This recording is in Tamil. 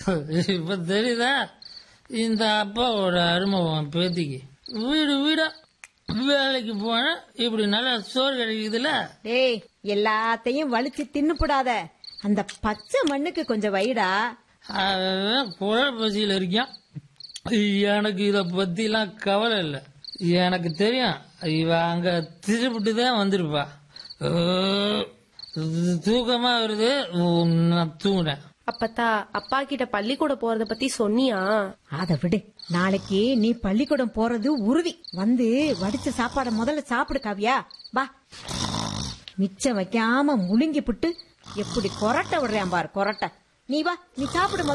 இப்ப தெரியுதா இந்த அப்பாவோட அருமவன் பேத்திக்கு வீடு வீடா வேலைக்கு போன இப்படி நல்லா சோறு கிடைக்குதுல. டேய், எல்லாத்தையும் வலிச்சு தின்னுப்படாத. அந்த பச்சை மண்ணுக்கு கொஞ்சம் வைடா. குரல் பசியில இருக்கான். எனக்கு இத பத்தி எல்லாம் கவலை இல்ல. எனக்கு தெரியும் இவ அங்க திருப்பிட்டுதான் வந்திருப்பா. தூக்கமா வருது, நான் தூங்குறேன். அப்பத்தா, அப்பா கிட்ட பள்ளிக்கூட போறத பத்தி சொன்னியா? அத விடு, நாளைக்கு நீ பள்ளிக்கூடம் போறது உறுதி. வந்து வடிச்ச சாப்பாட முதல்ல சாப்பிடு காவியா. வா, மிச்சம் வைக்காம முழுங்கி புட்டு எப்படி கொரட்டை விடுறேன் பாரு, கொரட்டை. நீ வா, நீ சாப்பிடு.